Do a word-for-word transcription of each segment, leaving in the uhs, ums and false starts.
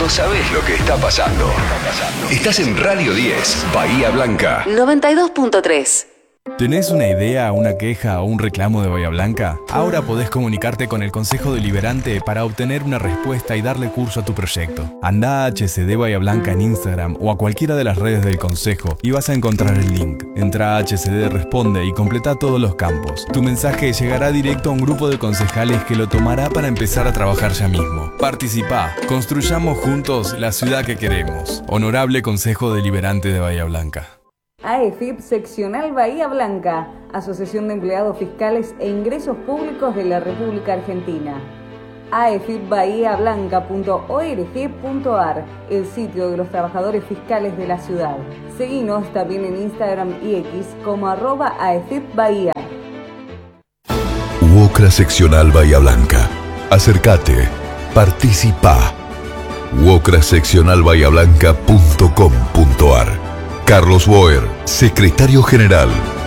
no sabés lo que está pasando. Estás en Radio diez, Bahía Blanca. noventa y dos punto tres. ¿Tenés una idea, una queja o un reclamo de Bahía Blanca? Ahora podés comunicarte con el Consejo Deliberante para obtener una respuesta y darle curso a tu proyecto. Andá a H C D Bahía Blanca en Instagram o a cualquiera de las redes del Consejo y vas a encontrar el link. Entrá a H C D Responde y completá todos los campos. Tu mensaje llegará directo a un grupo de concejales que lo tomará para empezar a trabajar ya mismo. Participá, construyamos juntos la ciudad que queremos. Honorable Consejo Deliberante de Bahía Blanca. A E F I P Seccional Bahía Blanca, Asociación de Empleados Fiscales e Ingresos Públicos de la República Argentina. a e f i p bahía blanca punto org punto a r, el sitio de los trabajadores fiscales de la ciudad. Seguinos también en Instagram y X como arroba A E F I P Bahía. UOCRA Seccional Bahía Blanca. Acércate, participa. uocra seccional bahía blanca punto com punto a r. Carlos Boer, secretario general.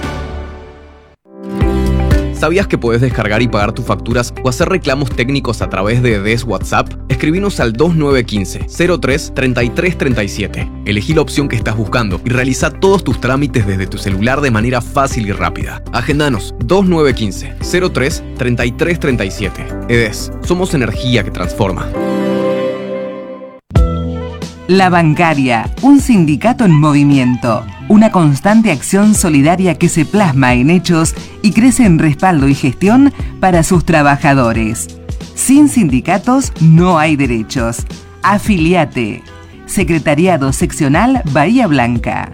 ¿Sabías que podés descargar y pagar tus facturas o hacer reclamos técnicos a través de D E S WhatsApp? Escribinos al dos nueve uno cinco, cero tres, treinta y tres treinta y siete. Elegí la opción que estás buscando y realiza todos tus trámites desde tu celular de manera fácil y rápida. Agendanos dos nueve uno cinco, cero tres, treinta y tres treinta y siete. E D E S, somos energía que transforma. La Bancaria, un sindicato en movimiento, una constante acción solidaria que se plasma en hechos y crece en respaldo y gestión para sus trabajadores. Sin sindicatos no hay derechos. Afiliate. Secretariado Seccional Bahía Blanca.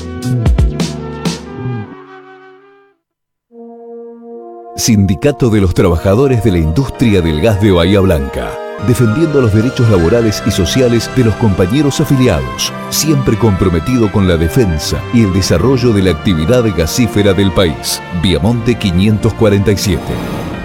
Sindicato de los Trabajadores de la Industria del Gas de Bahía Blanca. Defendiendo los derechos laborales y sociales de los compañeros afiliados, siempre comprometido con la defensa y el desarrollo de la actividad gasífera del país. Viamonte quinientos cuarenta y siete.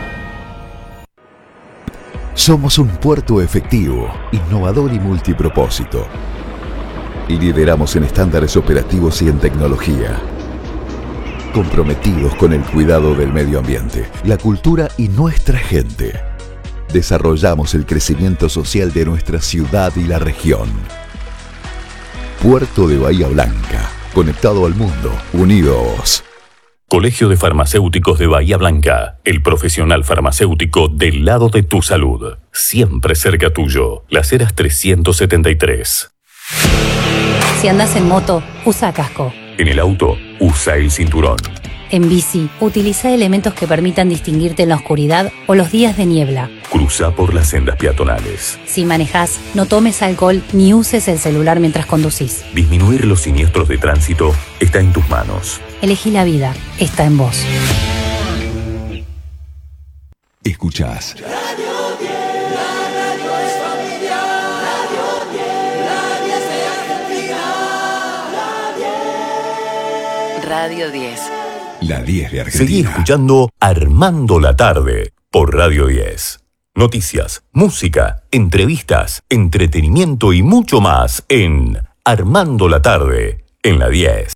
Somos un puerto efectivo, innovador y multipropósito. Lideramos en estándares operativos y en tecnología. Comprometidos con el cuidado del medio ambiente, la cultura y nuestra gente. Desarrollamos el crecimiento social de nuestra ciudad y la región. Puerto de Bahía Blanca, conectado al mundo, unidos. Colegio de Farmacéuticos de Bahía Blanca, el profesional farmacéutico del lado de tu salud. Siempre cerca tuyo. Las Heras trescientos setenta y tres. Si andas en moto, usa casco. En el auto, usa el cinturón. En bici, utiliza elementos que permitan distinguirte en la oscuridad o los días de niebla. Cruza por las sendas peatonales. Si manejás, no tomes alcohol ni uses el celular mientras conducís. Disminuir los siniestros de tránsito está en tus manos. Elegí la vida, está en vos. Escuchás. Radio diez. La diez de Argentina. Seguí escuchando Armando la Tarde por Radio diez. Noticias, música, entrevistas, entretenimiento y mucho más en Armando la Tarde en la diez.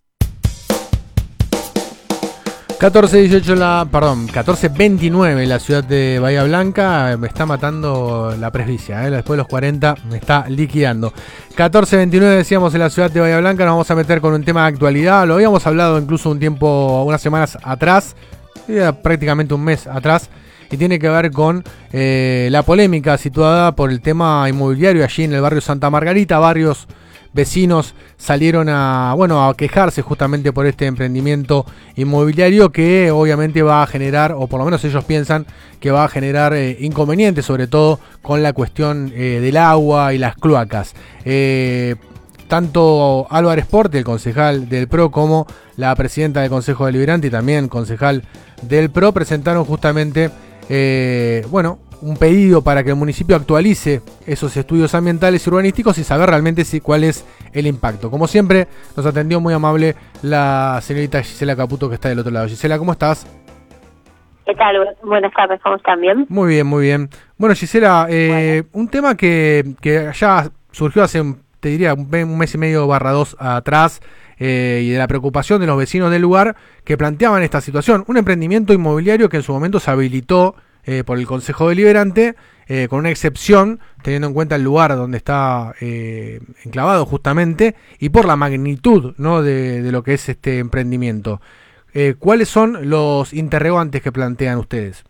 catorce dieciocho en la, perdón, catorce veintinueve en la ciudad de Bahía Blanca. Me está matando la presbicia, ¿eh? Después de los cuarenta me está liquidando. catorce veintinueve decíamos en la ciudad de Bahía Blanca. Nos vamos a meter con un tema de actualidad. Lo habíamos hablado incluso un tiempo, unas semanas atrás, prácticamente un mes atrás. Y tiene que ver con eh, la polémica situada por el tema inmobiliario allí en el barrio Santa Margarita. Varios vecinos salieron a, bueno, a quejarse justamente por este emprendimiento inmobiliario que obviamente va a generar, o por lo menos ellos piensan que va a generar eh, inconvenientes, sobre todo con la cuestión eh, del agua y las cloacas. Eh, tanto Álvarez Porte, el concejal del P R O, como la presidenta del Consejo Deliberante y también concejal del P R O presentaron justamente eh, bueno, un pedido para que el municipio actualice esos estudios ambientales y urbanísticos y saber realmente si, cuál es el impacto. Como siempre, nos atendió muy amable la señorita Gisela Caputo, que está del otro lado. Gisela, ¿cómo estás? ¿Qué tal? Buenas tardes, ¿cómo están? ¿Bien? Muy bien, muy bien. Bueno, Gisela, eh, bueno. un tema que, que ya surgió hace, te diría, un mes y medio barra dos atrás, eh, y de la preocupación de los vecinos del lugar que planteaban esta situación. Un emprendimiento inmobiliario que en su momento se habilitó Eh, por el Consejo Deliberante, eh, con una excepción, teniendo en cuenta el lugar donde está eh, enclavado justamente, y por la magnitud, ¿no?, de, de lo que es este emprendimiento. Eh, ¿Cuáles son los interrogantes que plantean ustedes?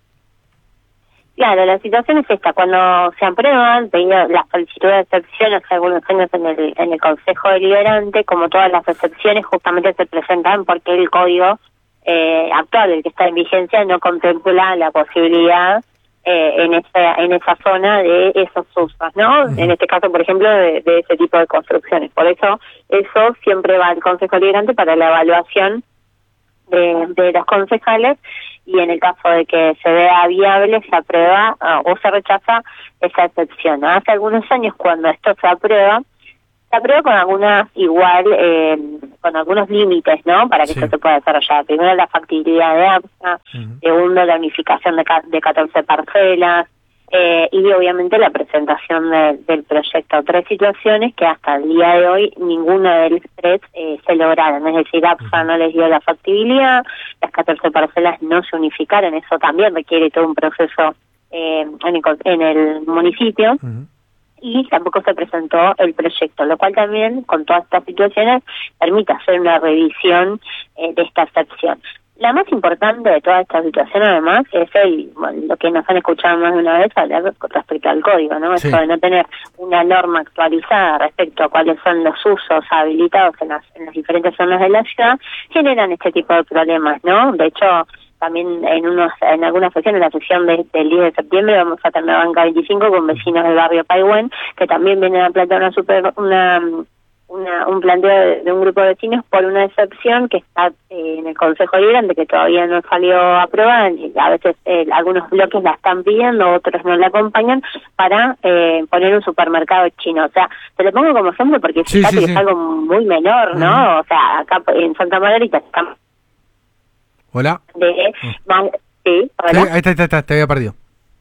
Claro, la situación es esta. Cuando se aprueban, tenía la solicitud de excepción hace algunos años en el, en el Consejo Deliberante, como todas las excepciones justamente se presentan porque el código eh, actual, el que está en vigencia, no contempla la posibilidad eh, en esa en esa zona de esos usos, ¿no? Uh-huh. En este caso, por ejemplo, de, de ese tipo de construcciones. Por eso, eso siempre va al Consejo Deliberante para la evaluación de, de los concejales, y en el caso de que se vea viable se aprueba uh, o se rechaza esa excepción. Hace algunos años, cuando esto se aprueba, se aprueba con algunas igual, eh, con algunos límites, ¿no?, para que sí. esto se pueda desarrollar. Primero, la factibilidad de APSA, uh-huh. segundo, la unificación de, de catorce parcelas, eh, y obviamente la presentación de, del proyecto. Tres situaciones que hasta el día de hoy ninguna de las tres eh, se lograron. Es decir, APSA no les dio la factibilidad, las catorce parcelas no se unificaron, eso también requiere todo un proceso eh, en, el, en el municipio. Uh-huh. Y tampoco se presentó el proyecto, lo cual también, con todas estas situaciones, permite hacer una revisión eh, de esta excepción. La más importante de toda esta situación, además, es el, bueno, lo que nos han escuchado más de una vez hablar respecto al código, ¿no? Sí. Esto de no tener una norma actualizada respecto a cuáles son los usos habilitados en las, en las diferentes zonas de la ciudad, generan este tipo de problemas, ¿no? De hecho, también en unos en algunas sesiones, en la sesión de, del diez de septiembre, vamos a tener Banca veinticinco con vecinos del barrio Paigüen, que también vienen a plantear una super, una, una un planteo de, de un grupo de vecinos por una excepción que está eh, en el Consejo Deliberante, que todavía no salió aprobada, y a veces eh, algunos bloques la están pidiendo, otros no la acompañan, para eh, poner un supermercado chino. O sea, te lo pongo como ejemplo porque sí, fíjate sí, que sí. es algo muy menor, ¿no? Uh-huh. O sea, acá en Santa Margarita estamos... Hola. De, mal, sí, sí, ahí está, está, está, te había perdido.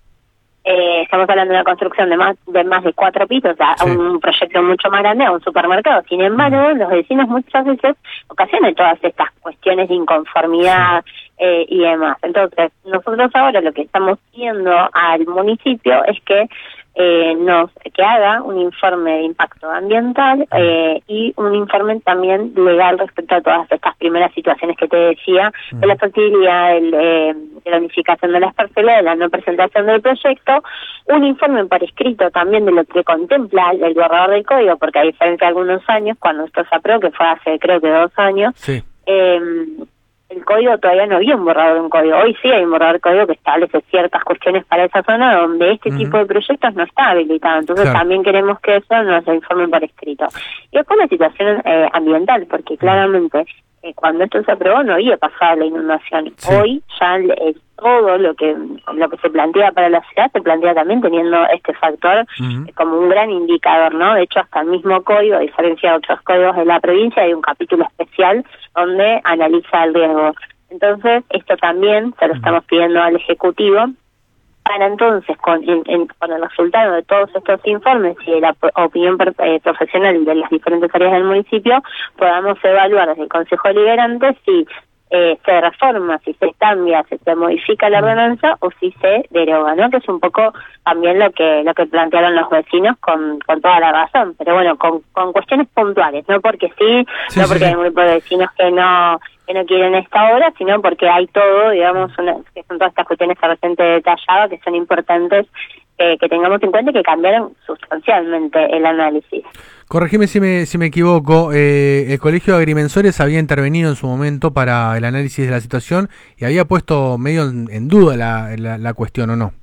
Eh, estamos hablando de una construcción de más de más de cuatro pisos, o sea, sí. un proyecto mucho más grande, a un supermercado. Sin embargo, mm. los vecinos muchas veces ocasionan todas estas cuestiones de inconformidad sí. eh, y demás. Entonces, nosotros ahora lo que estamos pidiendo al municipio es que eh, nos que haga un informe de impacto ambiental eh, y un informe también legal respecto a todas estas primeras situaciones que te decía, mm. de la factibilidad, del, eh, de la unificación de las parcelas, de la no presentación del proyecto, un informe por escrito también de lo que contempla el borrador del código, porque a diferencia de algunos años, cuando esto se aprobó, que fue hace creo que dos años, sí. eh, el código todavía no había un borrador de un código. Hoy sí hay un borrador de código que establece ciertas cuestiones para esa zona donde este uh-huh. tipo de proyectos no está habilitado. Entonces claro. también queremos que eso nos lo informen por escrito. Y después la situación eh, ambiental, porque claramente eh, cuando esto se aprobó no había pasado la inundación. Sí. Hoy ya eh, todo lo que lo que se plantea para la ciudad se plantea también teniendo este factor uh-huh. eh, como un gran indicador, ¿no? De hecho, hasta el mismo código, a diferencia de otros códigos de la provincia, hay un capítulo especial donde analiza el riesgo. Entonces, esto también se lo estamos pidiendo al Ejecutivo para entonces, con, en, en, con el resultado de todos estos informes y de la opinión eh, profesional de las diferentes áreas del municipio, podamos evaluar desde el Consejo Deliberante si eh, se reforma, si se cambia, si se modifica la ordenanza o si se deroga, ¿no? Que es un poco también lo que lo que plantearon los vecinos con, con toda la razón, pero bueno, con, con cuestiones puntuales, no porque sí, sí no sí, porque sí. hay un grupo de vecinos que no que no quieren esta obra, sino porque hay todo, digamos, una, que son todas estas cuestiones que recién te detallaba, que son importantes eh, que tengamos en cuenta y que cambiaron sustancialmente el análisis. Corregime si me, si me equivoco, eh, el Colegio de Agrimensores había intervenido en su momento para el análisis de la situación y había puesto medio en, en duda la, la, la cuestión, ¿o no?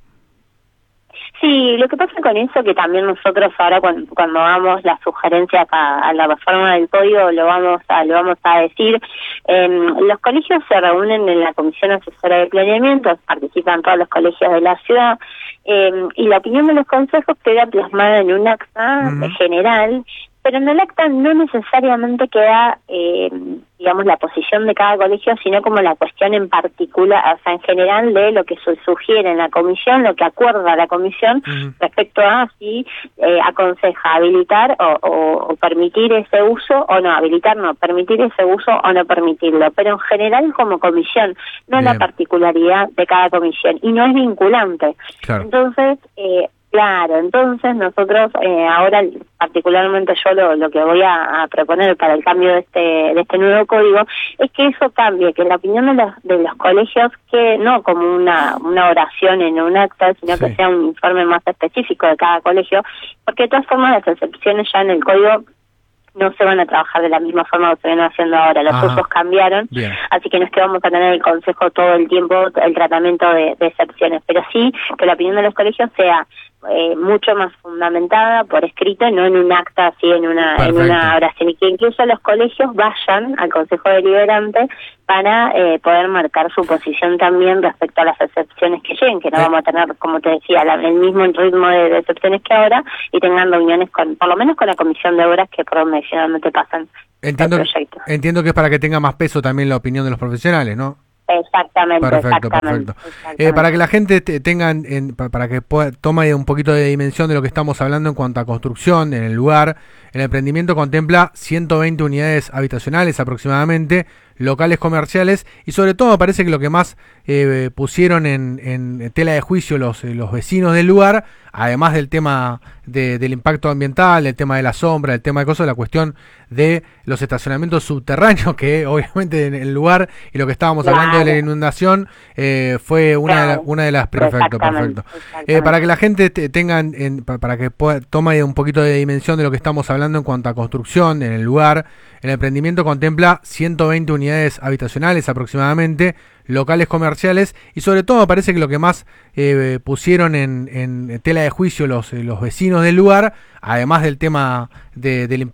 Sí, lo que pasa con eso que también nosotros ahora cuando, cuando hagamos las sugerencias a, a la reforma del código lo vamos a lo vamos a decir. Eh, los colegios se reúnen en la Comisión Asesora de Planeamiento, participan todos los colegios de la ciudad eh, y la opinión de los consejos queda plasmada en un acta uh-huh. general, pero en el acta no necesariamente queda, eh, digamos, la posición de cada colegio, sino como la cuestión en particular, o sea, en general de lo que se sugiere en la comisión, lo que acuerda la comisión uh-huh. respecto a si eh, aconseja habilitar o, o, o permitir ese uso o no, habilitar no, permitir ese uso o no permitirlo, pero en general como comisión, no Bien. La particularidad de cada comisión, y no es vinculante. Claro. Entonces, eh, Claro, entonces nosotros eh, ahora particularmente yo lo, lo que voy a, a proponer para el cambio de este de este nuevo código es que eso cambie, que la opinión de los de los colegios que no como una una oración en un acta, sino sí. que sea un informe más específico de cada colegio, porque de todas formas las excepciones ya en el código no se van a trabajar de la misma forma que se vienen haciendo ahora, los usos cambiaron, bien. Así que no es que vamos a tener el consejo todo el tiempo, el tratamiento de, de excepciones, pero sí que la opinión de los colegios sea eh, mucho más fundamentada por escrito, no en un acta así, en una Perfecto. en una oración, y que incluso los colegios vayan al Consejo Deliberante para eh, poder marcar su posición también respecto a las excepciones que lleguen, que no eh. vamos a tener, como te decía, la, el mismo ritmo de, de excepciones que ahora, y tengan reuniones con, por lo menos con la Comisión de Obras que promocionalmente pasan entiendo, el proyecto. Entiendo que es para que tenga más peso también la opinión de los profesionales, ¿no? Exactamente, perfecto, exactamente, perfecto. exactamente. Eh, para que la gente te, tenga, en, para que pueda, tome un poquito de dimensión de lo que estamos hablando en cuanto a construcción en el lugar, el emprendimiento contempla ciento veinte unidades habitacionales aproximadamente, locales comerciales, y sobre todo me parece que lo que más eh, pusieron en, en tela de juicio los, los vecinos del lugar, además del tema de, del impacto ambiental, el tema de la sombra, el tema de cosas, la cuestión de los estacionamientos subterráneos, que obviamente en el lugar, y lo que estábamos claro. hablando de la inundación, eh, fue una, claro. de la, una de las... Perfecto, perfecto. Eh, para que la gente te, tenga, en, para que pueda, tome un poquito de dimensión de lo que estamos hablando en cuanto a construcción en el lugar, el emprendimiento contempla ciento veinte unidades habitacionales aproximadamente, locales comerciales, y sobre todo me parece que lo que más eh, pusieron en, en tela de juicio los, los vecinos del lugar, además del tema de, del